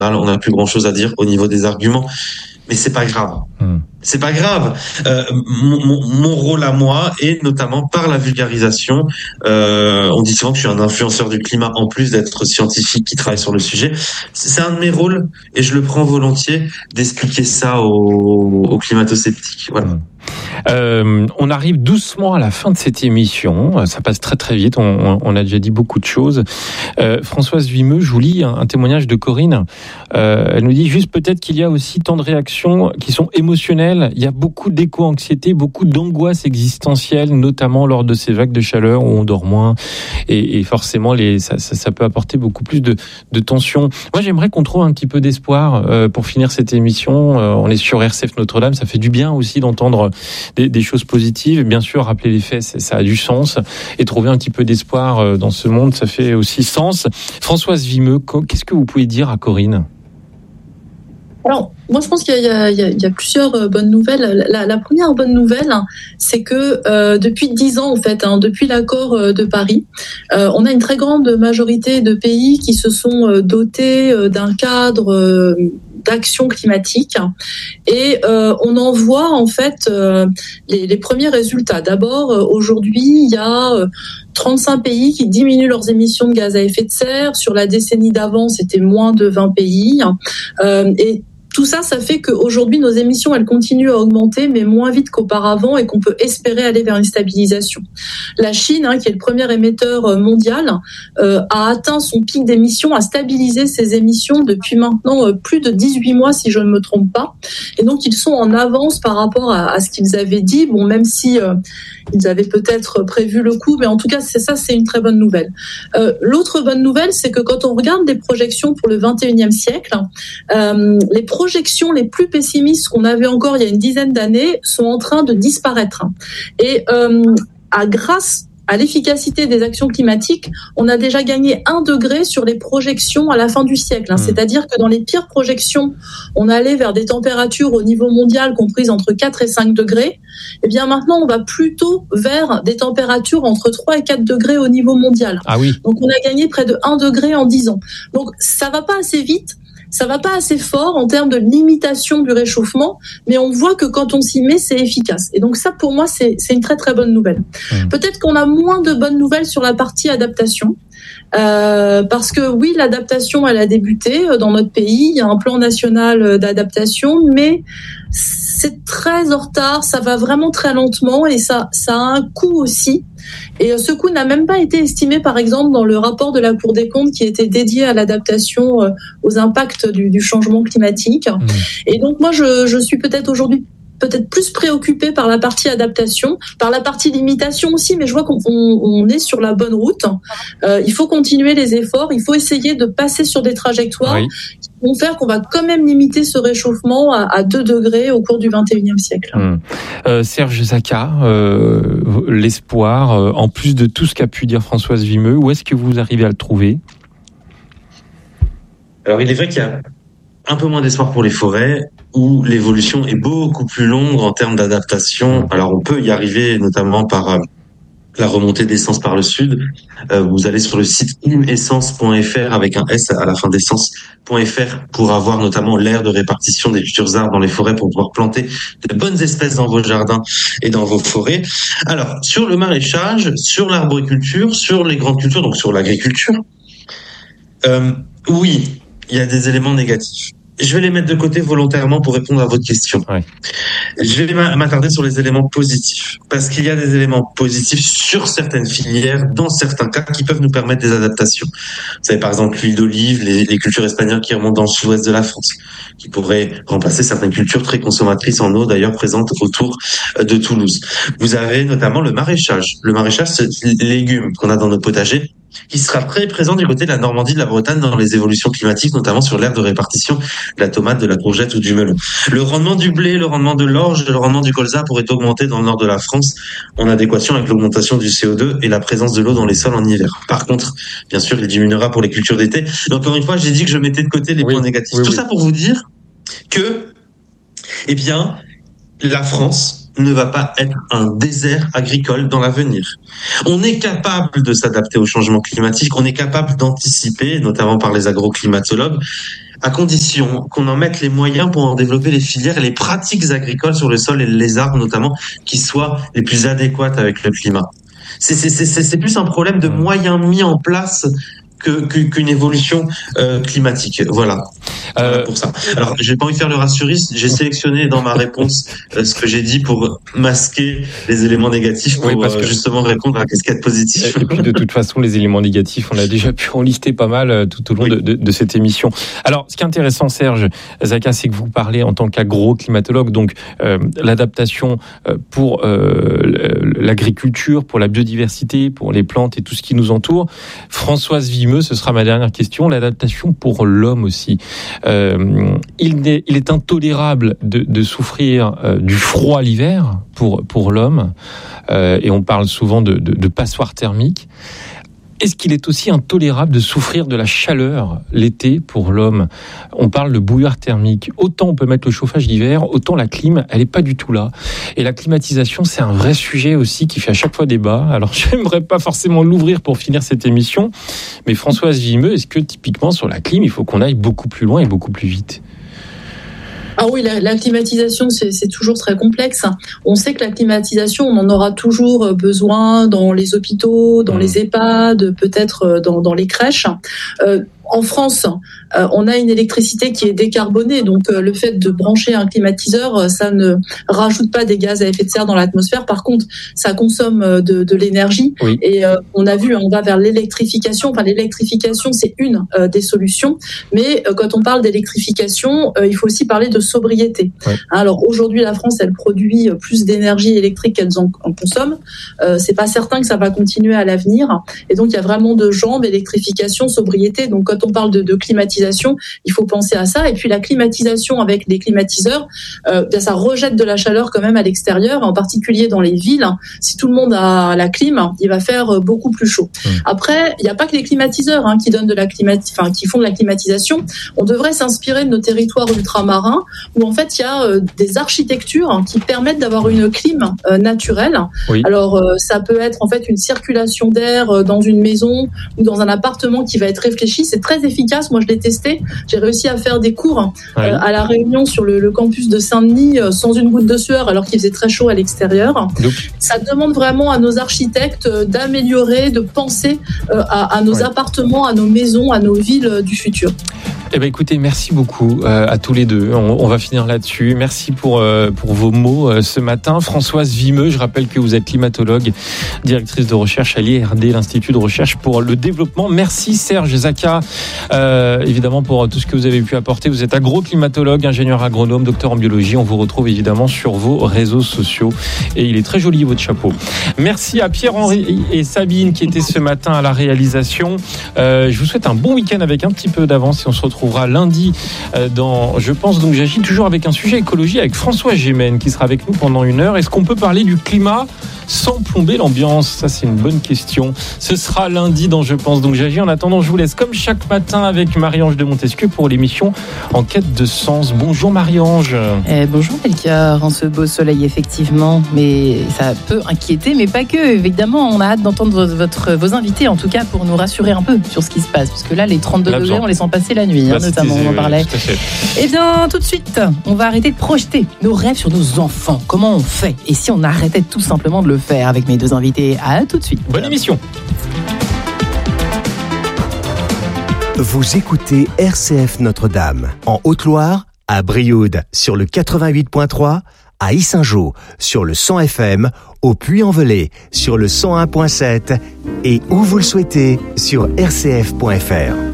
on n'a plus grand-chose à dire au niveau des arguments. Mais c'est pas grave. C'est pas grave. Mon rôle à moi est notamment par la vulgarisation. On dit souvent que je suis un influenceur du climat en plus d'être scientifique qui travaille sur le sujet. C'est un de mes rôles et je le prends volontiers d'expliquer ça aux climato-sceptiques. Voilà. On arrive doucement à la fin de cette émission. Ça passe très très vite. On a déjà dit beaucoup de choses. Françoise Vimeux, je vous lis un témoignage de Corinne. Elle nous dit juste peut-être qu'il y a aussi tant de réactions qui sont émotionnelles. Il y a beaucoup d'éco-anxiété, beaucoup d'angoisse existentielle, notamment lors de ces vagues de chaleur où on dort moins. Et forcément, ça peut apporter beaucoup plus de tension. Moi, j'aimerais qu'on trouve un petit peu d'espoir pour finir cette émission. On est sur RCF Notre-Dame. Ça fait du bien aussi d'entendre des choses positives. Et bien sûr, rappeler les faits, ça a du sens. Et trouver un petit peu d'espoir dans ce monde, ça fait aussi sens. Françoise Vimeux, qu'est-ce que vous pouvez dire à Corinne ? Alors, moi, je pense qu'il y a plusieurs bonnes nouvelles. La première bonne nouvelle, c'est que depuis 10 ans, en fait, depuis l'accord de Paris, on a une très grande majorité de pays qui se sont dotés d'un cadre d'action climatique et on en voit en fait les premiers résultats. D'abord, aujourd'hui, il y a 35 pays qui diminuent leurs émissions de gaz à effet de serre. Sur la décennie d'avant, c'était moins de 20 pays. Et tout ça, ça fait qu'aujourd'hui, nos émissions, elles continuent à augmenter, mais moins vite qu'auparavant et qu'on peut espérer aller vers une stabilisation. La Chine, qui est le premier émetteur mondial, a atteint son pic d'émissions, a stabilisé ses émissions depuis maintenant plus de 18 mois, si je ne me trompe pas. Et donc, ils sont en avance par rapport à ce qu'ils avaient dit. Bon, même si ils avaient peut-être prévu le coup, mais en tout cas, c'est une très bonne nouvelle. L'autre bonne nouvelle, c'est que quand on regarde les projections pour le 21e siècle, les projections les plus pessimistes qu'on avait encore il y a une dizaine d'années sont en train de disparaître. Et grâce à l'efficacité des actions climatiques, on a déjà gagné 1 degré sur les projections à la fin du siècle. C'est-à-dire que dans les pires projections, on allait vers des températures au niveau mondial comprises entre 4 et 5 degrés. Et bien maintenant, on va plutôt vers des températures entre 3 et 4 degrés au niveau mondial. Ah oui. Donc on a gagné près de 1 degré en 10 ans. Donc ça va pas assez vite. Ça va pas assez fort en termes de limitation du réchauffement, mais on voit que quand on s'y met, c'est efficace. Et donc ça, pour moi, c'est une très très bonne nouvelle. Peut-être qu'on a moins de bonnes nouvelles sur la partie adaptation, parce que oui, l'adaptation, elle a débuté dans notre pays. Il y a un plan national d'adaptation, mais c'est très en retard. Ça va vraiment très lentement et ça a un coût aussi. Et ce coût n'a même pas été estimé, par exemple, dans le rapport de la Cour des comptes qui était dédié à l'adaptation aux impacts du changement climatique. Et donc, moi, je suis peut-être aujourd'hui plus préoccupée par la partie adaptation, par la partie limitation aussi, mais je vois qu'on est sur la bonne route. Il faut continuer les efforts, il faut essayer de passer sur des trajectoires qui vont faire qu'on va quand même limiter ce réchauffement à 2 degrés au cours du 21e siècle. Serge Zaka, l'espoir, en plus de tout ce qu'a pu dire Françoise Vimeux, où est-ce que vous arrivez à le trouver ? Alors, il est vrai qu'il y a un peu moins d'espoir pour les forêts, où l'évolution est beaucoup plus longue en termes d'adaptation. Alors, on peut y arriver notamment par la remontée d'essence par le sud. Vous allez sur le site imessence.fr avec un S à la fin d'essence.fr pour avoir notamment l'aire de répartition des futurs arbres dans les forêts pour pouvoir planter de bonnes espèces dans vos jardins et dans vos forêts. Alors, sur le maraîchage, sur l'arboriculture, sur les grandes cultures, donc sur l'agriculture, oui, il y a des éléments négatifs. Je vais les mettre de côté volontairement pour répondre à votre question. Je vais m'attarder sur les éléments positifs, parce qu'il y a des éléments positifs sur certaines filières, dans certains cas, qui peuvent nous permettre des adaptations. Vous savez, par exemple, l'huile d'olive, les cultures espagnoles qui remontent dans le sud-ouest de la France, qui pourraient remplacer certaines cultures très consommatrices en eau, d'ailleurs présentes autour de Toulouse. Vous avez notamment le maraîchage. Le maraîchage, c'est les légumes qu'on a dans nos potagers, qui sera très présent du côté de la Normandie, de la Bretagne, dans les évolutions climatiques, notamment sur l'aire de répartition de la tomate, de la courgette ou du melon. Le rendement du blé, le rendement de l'orge, le rendement du colza pourrait augmenter dans le nord de la France en adéquation avec l'augmentation du CO2 et la présence de l'eau dans les sols en hiver. Par contre, bien sûr, il diminuera pour les cultures d'été. Donc, encore une fois, j'ai dit que je mettais de côté les points négatifs. Tout ça pour vous dire que, eh bien, la France ne va pas être un désert agricole dans l'avenir. On est capable de s'adapter au changement climatique, on est capable d'anticiper, notamment par les agroclimatologues, à condition qu'on en mette les moyens pour en développer les filières et les pratiques agricoles sur le sol et les arbres notamment, qui soient les plus adéquates avec le climat. C'est plus un problème de moyens mis en place qu'une évolution climatique. Voilà. Pour ça. Alors, j'ai pas envie de faire le rassuriste. J'ai sélectionné dans ma réponse ce que j'ai dit pour masquer les éléments négatifs, pour justement répondre à ce qu'il y a de positif. Et puis, de toute façon, les éléments négatifs, on a déjà pu en lister pas mal tout au long de cette émission. Alors, ce qui est intéressant, Serge Zaka, c'est que vous parlez en tant qu'agro-climatologue, donc l'adaptation pour l'agriculture, pour la biodiversité, pour les plantes et tout ce qui nous entoure. Françoise Vimeux, ce sera ma dernière question, l'adaptation pour l'homme aussi. Il est intolérable de souffrir du froid l'hiver pour l'homme, et on parle souvent de passoire thermique. Est-ce qu'il est aussi intolérable de souffrir de la chaleur l'été pour l'homme ? On parle de bouilloire thermique. Autant on peut mettre le chauffage l'hiver, autant la clim, elle n'est pas du tout là. Et la climatisation, c'est un vrai sujet aussi qui fait à chaque fois débat. Alors, j'aimerais pas forcément l'ouvrir pour finir cette émission, mais Françoise Vimeux, est-ce que typiquement sur la clim, il faut qu'on aille beaucoup plus loin et beaucoup plus vite ? Ah oui, la climatisation, c'est toujours très complexe. On sait que la climatisation, on en aura toujours besoin dans les hôpitaux, dans les EHPAD, peut-être dans les crèches. En France, on a une électricité qui est décarbonée, donc le fait de brancher un climatiseur, ça ne rajoute pas des gaz à effet de serre dans l'atmosphère. Par contre, ça consomme de l'énergie. Oui. Et on a vu, on va vers l'électrification. Enfin, l'électrification, c'est une des solutions. Mais quand on parle d'électrification, il faut aussi parler de sobriété. Oui. Alors aujourd'hui, la France, elle produit plus d'énergie électrique qu'elle en consomme. C'est pas certain que ça va continuer à l'avenir. Et donc, il y a vraiment deux jambes, électrification, sobriété. Donc, quand on parle de climatisation, il faut penser à ça. Et puis la climatisation avec les climatiseurs, ça rejette de la chaleur quand même à l'extérieur, en particulier dans les villes. Si tout le monde a la clim, il va faire beaucoup plus chaud. Après, il n'y a pas que les climatiseurs qui donnent qui font de la climatisation. On devrait s'inspirer de nos territoires ultramarins où en fait il y a des architectures qui permettent d'avoir une clim naturelle. Oui. Alors ça peut être en fait une circulation d'air dans une maison ou dans un appartement qui va être réfléchi. C'est très efficace. Moi, je l'ai testé. J'ai réussi à faire des cours à La Réunion sur le campus de Saint-Denis sans une goutte de sueur alors qu'il faisait très chaud à l'extérieur. Ça demande vraiment à nos architectes d'améliorer, de penser à nos appartements, à nos maisons, à nos villes du futur. Eh ben, écoutez, merci beaucoup à tous les deux. On va finir là-dessus. Merci pour vos mots ce matin. Françoise Vimeux, je rappelle que vous êtes climatologue, directrice de recherche à l'IRD, l'Institut de recherche pour le développement. Merci Serge Zaka, évidemment pour tout ce que vous avez pu apporter. Vous êtes agro-climatologue, ingénieur agronome, docteur en biologie. On vous retrouve évidemment sur vos réseaux sociaux. Et il est très joli votre chapeau. Merci à Pierre-Henri et Sabine qui étaient ce matin à la réalisation. Je vous souhaite un bon week-end avec un petit peu d'avance et on se retrouvera lundi dans Je pense donc j'agis, toujours avec un sujet écologie avec François Gémen qui sera avec nous pendant 1 heure. Est-ce qu'on peut parler du climat sans plomber l'ambiance ? Ça, c'est une bonne question. Ce sera lundi dans Je pense donc j'agis. En attendant, je vous laisse comme chaque matin avec Marie-Ange de Montesquieu pour l'émission En quête de sens. Bonjour Marie-Ange. Bonjour Melchior, en ce beau soleil effectivement, mais ça peut inquiéter, mais pas que. Évidemment, on a hâte d'entendre vos invités, en tout cas pour nous rassurer un peu sur ce qui se passe, parce que là, les 32 degrés, on les sent passer la nuit, notamment, on en parlait. Eh bien, tout de suite, on va arrêter de projeter nos rêves sur nos enfants. Comment on fait ? Et si on arrêtait tout simplement de le faire avec mes deux invités ? À tout de suite. Bonne émission. Vous écoutez RCF Notre-Dame, en Haute-Loire, à Brioude, sur le 88.3, à Yssingeaux, sur le 100 FM, au Puy-en-Velay, sur le 101.7, et où vous le souhaitez, sur rcf.fr.